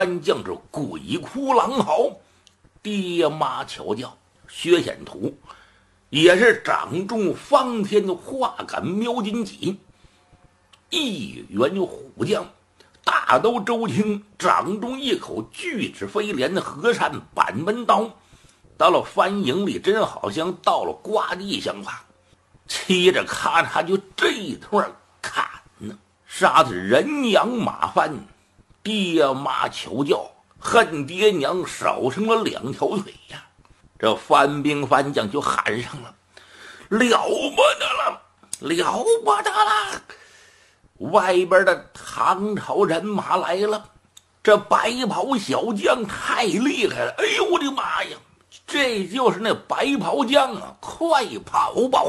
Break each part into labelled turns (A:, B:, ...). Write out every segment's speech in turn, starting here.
A: 三将是鬼哭狼嚎，爹妈瞧叫。薛显图也是掌中方天画杆瞄金戟，一员虎将大刀周青掌中一口巨齿飞镰和善板门刀，到了翻营里真好像到了刮地相法，沏着咔嚓就这一通砍呢，杀得人仰马翻，爹妈求叫，恨爹娘少生了2条腿呀。这番兵番将就喊上了，了不得了，了不得了，外边的唐朝人马来了，这白袍小将太厉害了，哎呦我的妈呀，这就是那白袍将啊，快跑吧！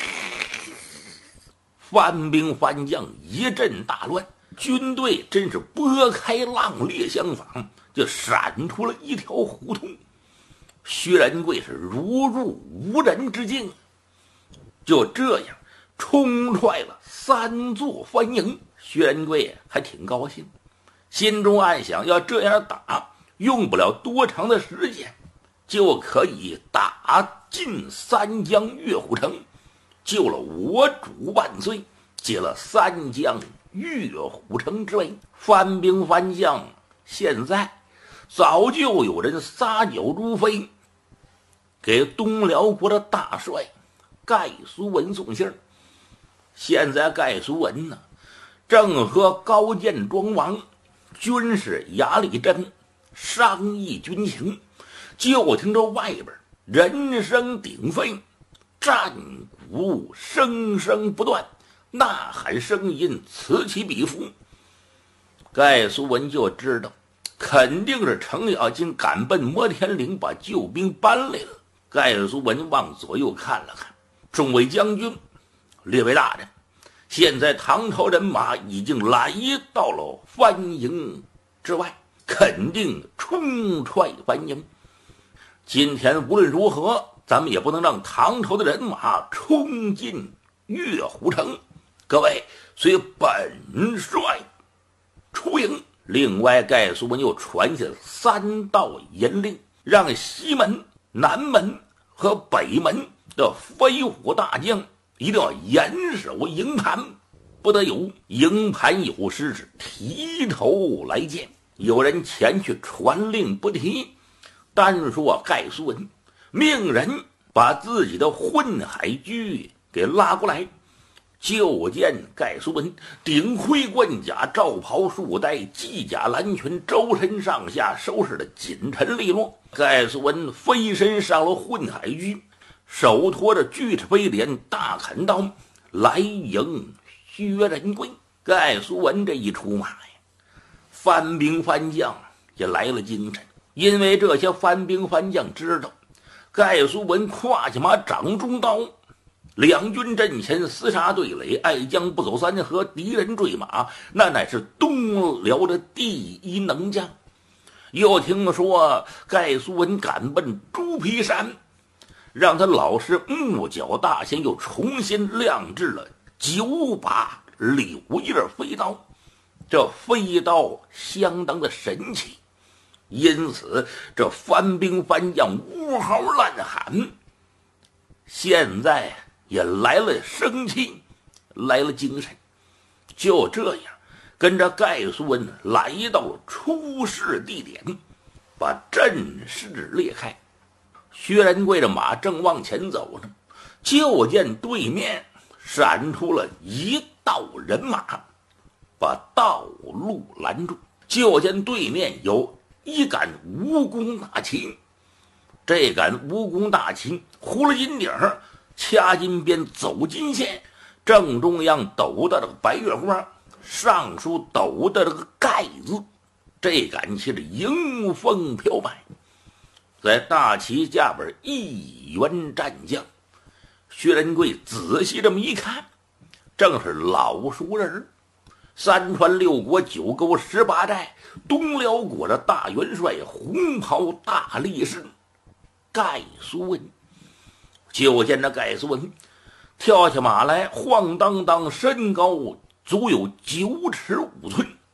A: 番兵番将一阵大乱，军队真是拨开浪裂相逢，就闪出了一条胡同。薛仁贵是如入无人之境，就这样冲踹了3座番营。薛仁贵还挺高兴，心中暗想，要这样打，用不了多长的时间，就可以打进三江岳虎城，救了我主万岁，解了三江岳虎城之围。番兵番将现在早就有人撒脚如飞，给东辽国的大帅盖苏文送信儿。现在盖苏文呢，正和高渐庄王军师牙里真商议军情，就听着外边人声鼎沸，战鼓声声不断，呐喊声音此起彼伏。盖苏文就知道肯定是程咬金赶奔摩天岭，把救兵搬来了。盖苏文往左右看了看，众位将军，列位大人，现在唐朝人马已经来到了番营之外，肯定冲踹番营。今天无论如何，咱们也不能让唐朝的人马冲进岳虎城。各位随本帅出营。另外，盖苏文又传下3道严令，让西门、南门和北门的飞虎大将一定要严守营盘，不得有营盘有失是提头来见。有人前去传令不提，单说盖苏文命人把自己的混海驹给拉过来，就见盖苏文顶盔贯甲，罩袍束带，系甲蓝裙，周身上下收拾的紧沉利落。盖苏文飞身上了混海驹，手托着巨齿飞镰大砍刀，来迎薛仁贵。盖苏文这一出马呀，番兵番将也来了精神，因为这些番兵番将知道盖苏文胯下马，掌中刀，两军阵前厮杀对垒，爱将不走3合，敌人坠马，那乃是东辽的第一能将。又听说盖苏文赶奔猪皮山，让他老师木角大仙又重新亮制了9把柳叶飞刀，这飞刀相当的神奇，因此这番兵番将呜嚎乱喊，现在也来了生气，来了精神。就这样跟着盖苏文来到了出事地点，把阵势裂开。薛仁贵的马正往前走呢，就见对面闪出了一道人马，把道路拦住。就见对面有一杆蜈蚣大旗，这杆蜈蚣大旗糊了金顶，掐金边，走金线，正中央斗的这个白月花，上书斗的这个盖字。这杆旗是迎风飘摆，在大旗下边一员战将。薛仁贵仔细这么一看，正是老熟人，3川6国9沟18寨东辽国的大元帅，红袍大力士盖苏文。就见这盖苏文跳下马来，晃荡荡，身高足有9尺5寸，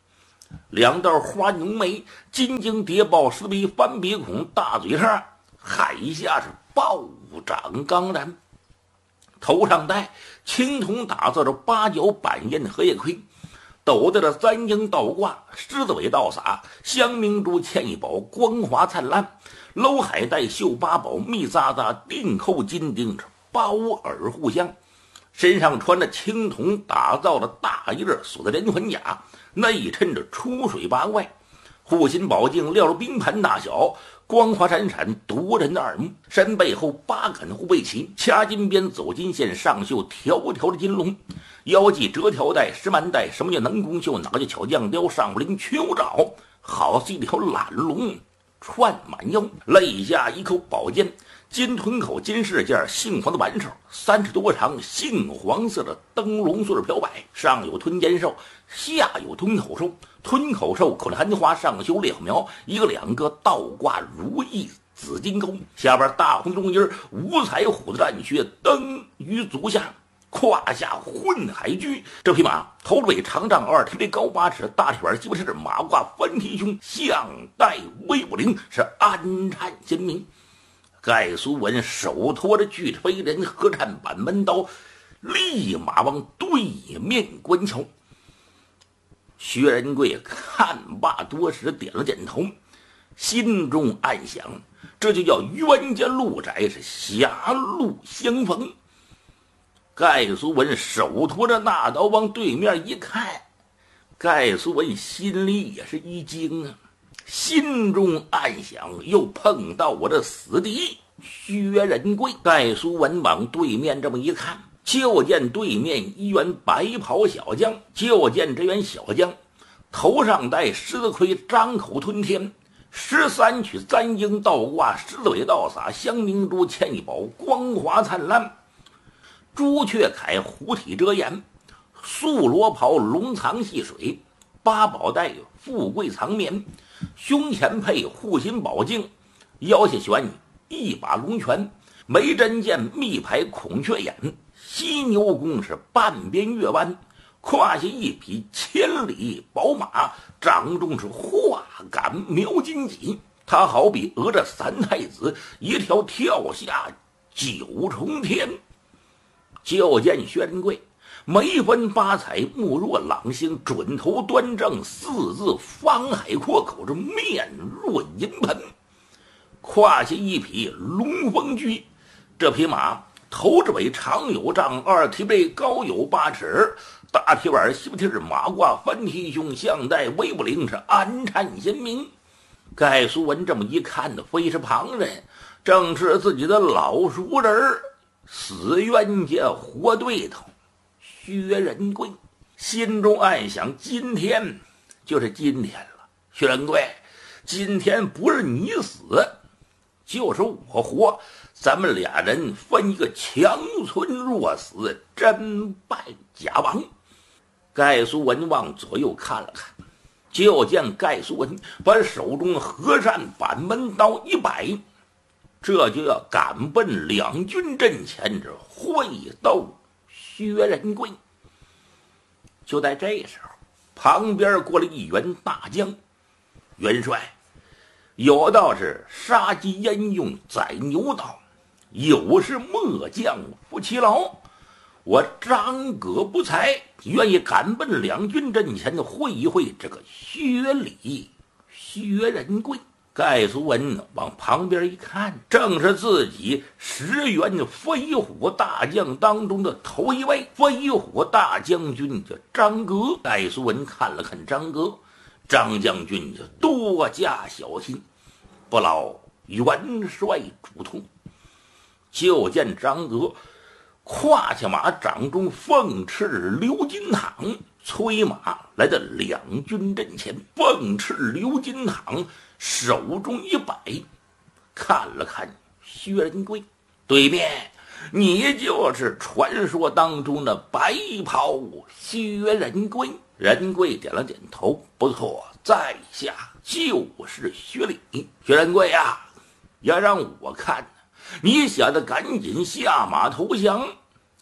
A: 两道花浓眉，金睛谍报，四鼻翻鼻孔，大嘴叉，海下是暴涨刚然。头上戴青铜打造着八角板印荷叶盔，斗戴着三鹰倒挂，狮子尾倒洒，香明珠嵌一宝，光华灿烂。搂海带绣八宝，密匝匝钉扣金钉子，包耳互相。身上穿着青铜打造的大叶锁的连环甲，内衬着出水八怪。护心宝镜料着冰盘大小，光华闪闪夺人的耳目。身背后八杆护背旗，掐金边走金线，上绣条条的金龙。腰系折条带石蛮带，什么叫能弓绣，哪个叫巧匠雕，上不灵缺无爪，好似一条懒龙串满腰。肋下一口宝剑，金臀口金饰件，杏黄的挽手，30多长，杏黄色的灯笼穗飘摆，上有吞肩兽，下有吞口兽。吞口兽口里含花，上绣烈火苗，一个两个倒挂如意紫金钩，下边大红中音，五彩虎的战靴登于足下，胯下混海驹。这匹马头尾长丈2，蹄背高8尺，大蹄板西不是马褂翻蹄胸，项带威武灵，是安颤鲜明。盖苏文手托着巨飞人合颤板门刀，立马往对面观瞧。薛仁贵看罢多时，点了点头，心中暗想，这就叫冤家路窄，是狭路相逢。盖苏文手托着那刀往对面一看，盖苏文心里也是一惊啊，心中暗想，又碰到我的死敌薛仁贵。盖苏文往对面这么一看，就见对面一员白袍小将，就见这员小将头上戴狮子盔，张口吞天，13曲三鹰倒挂，狮子尾倒洒，香明珠嵌一宝，光华灿烂。朱雀铠虎体遮掩，素罗袍龙藏戏水，八宝带富贵藏棉，胸前配护心宝镜，腰下悬一把龙泉，眉针剑密排孔雀眼，犀牛弓是半边月弯，胯下一匹千里宝马，掌中是画杆描金戟。他好比讹着三太子，一跳跳下9重天。就见薛仁贵眉分八彩，目若朗星，准头端正，四字方海阔口，着面若银盆，胯下一匹龙凤驹。这匹马头至尾长有丈2，蹄背高有8尺，大蹄板西不蹄马褂翻蹄胸，项带威武灵，是安颤鲜明。盖苏文这么一看的，非是旁人，正是自己的老熟人，死冤家活对头薛仁贵。心中暗想，今天就是今天了，薛仁贵，今天不是你死就是我活，咱们俩人分一个强存弱死，真败假亡。盖苏文往左右看了看，就见盖苏文把手中和善板门刀一摆，这就要赶奔两军阵前，这会斗薛仁贵。就在这时候，旁边过来一员大将，元帅，有道是杀鸡焉用宰牛刀，有事末将夫其劳。我张葛不才，愿意赶奔两军阵前的会一会这个薛礼薛仁贵。盖苏文往旁边一看，正是自己10员飞虎大将当中的头一位，飞虎大将军叫张格。盖苏文看了看张格，张将军就多加小心，不劳元帅嘱托。就见张格胯下马，掌中凤翅鎏金镗，催马来到两军阵前。凤翅鎏金镗手中一摆，看了看薛仁贵，对面你就是传说当中的白袍薛仁贵。仁贵点了点头，不错，在下就是薛礼。薛仁贵啊，要让我看，你小子赶紧下马投降，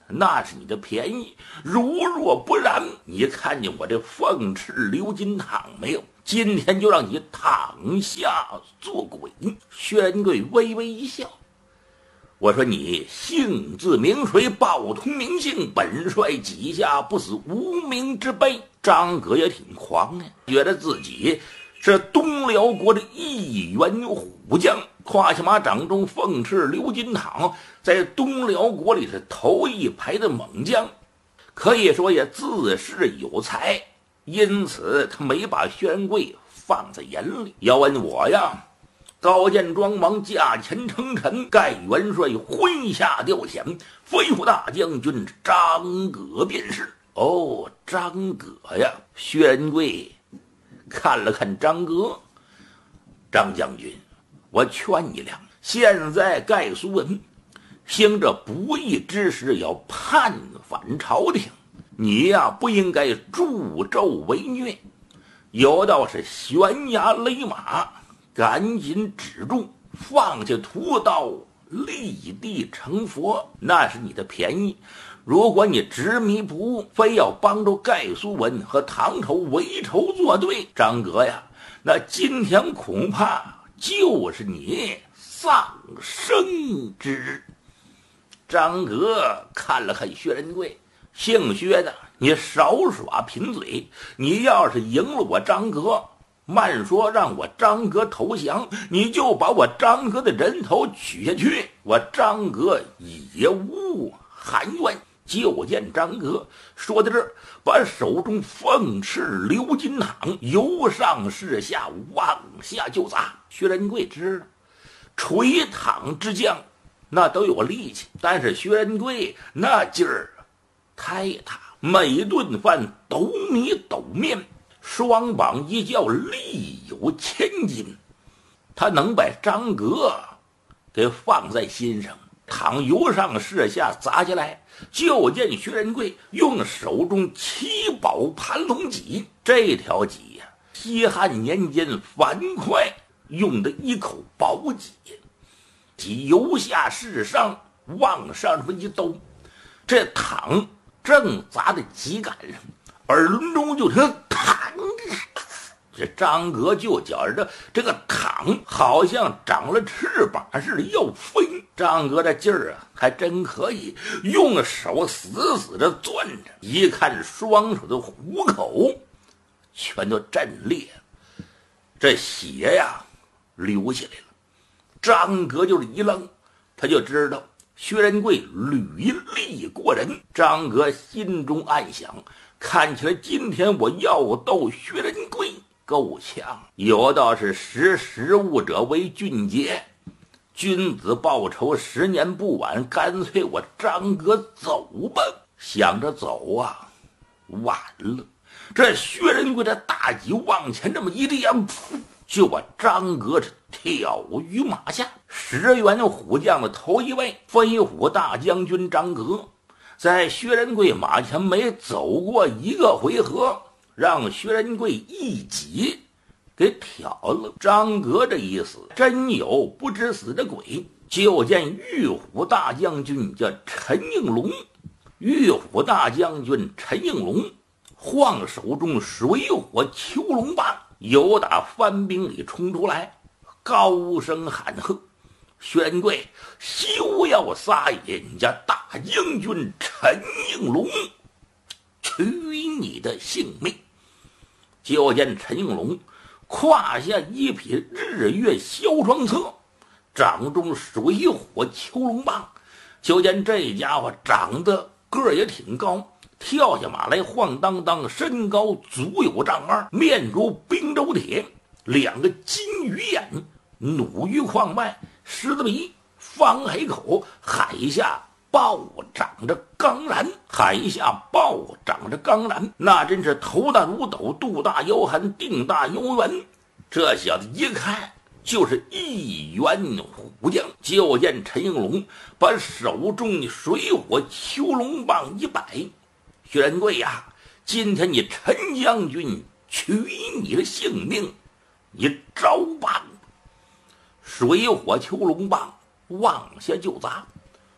A: 那是你的便宜；如若不然，你看见我这凤翅鎏金汤没有？今天就让你躺下做鬼。”薛仁贵微微一笑，我说：“你姓字名谁，报通名姓，本帅几下不死无名之辈。”张葛也挺狂呀，觉得自己是东辽国的一员虎将，胯下马掌中凤翅鎏金堂，在东辽国里是头一排的猛将，可以说也自恃有才，因此他没把薛仁贵放在眼里。要问我呀，高见庄王驾前称臣，盖元帅麾下调遣，飞虎大将军张葛便是。哦，张葛呀！薛仁贵看了看张葛，张将军，我劝你俩，现在盖苏文兴这不义之时，要叛反朝廷，你呀不应该助纣为虐，有道是悬崖勒马，赶紧止住，放下屠刀，立地成佛，那是你的便宜。如果你执迷不悟，非要帮助盖苏文和唐朝为仇作对，张葛呀，那今天恐怕就是你丧生之日。张葛看了看薛仁贵，姓薛的，你少耍贫嘴，你要是赢了我张葛，慢说让我张葛投降，你就把我张葛的人头取下去，我张葛也无含冤。就见张葛说到这儿，把手中凤翅鎏金堂由上至下往下就砸。薛仁贵知道捶躺之将那都有力气，但是薛仁贵那劲儿太大，每顿饭斗米斗面，双膀一较力有千斤，他能把张葛给放在心上，躺由上至下砸下来。就见薛仁贵用手中七宝盘龙戟，这条戟呀，西汉年间樊哙用的一口宝戟，戟由下至上往上这么一兜，这躺正砸在戟杆上，耳轮中就听躺，这张葛就觉着这个躺好像长了翅膀似的要飞。张葛这劲儿啊还真可以，用手死死的攥着，一看双手的虎口全都震裂了，这血呀流下来了。张葛就是一愣，他就知道薛仁贵履历过人。张葛心中暗想，看起来今天我要斗薛仁贵够呛，有道是识物者为俊杰，君子报仇10年不晚，干脆我张葛走吧。想着走啊，晚了，这薛仁贵的大戟往前这么一点，就把张葛是挑于马下。10员虎将的头一位飞虎大将军张葛，在薛仁贵马前没走过一个回合，让薛仁贵一戟给挑了。张葛这一死，真有不知死的鬼。就见玉虎大将军叫陈应龙，玉虎大将军陈应龙晃手中水火秋龙棒，由打番兵里冲出来，高声喊喝：“薛仁贵，休要撒野！你家大将军陈应龙，取你的性命！”就见陈应龙胯下一匹日月萧双策，掌中水火秋龙棒。就见这家伙长得个儿也挺高，跳下马来晃荡荡，身高足有丈2，面如冰州铁，2个金鱼眼，弩于眶外，狮子鼻，方海口，海下暴长着钢髯，海下暴长着钢髯，那真是头大如斗，肚大腰寒，腚大腰圆。这小子一看就是一员虎将。就见陈应龙把手中的水火秋龙棒一摆：“薛仁贵呀，今天你陈将军取你的性命，你招吧！”水火秋龙棒往下就砸，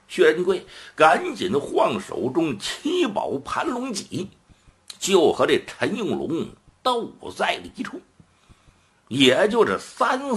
A: 薛仁贵赶紧晃手中七宝盘龙戟，就和这陈应龙斗在了一处。也就这3、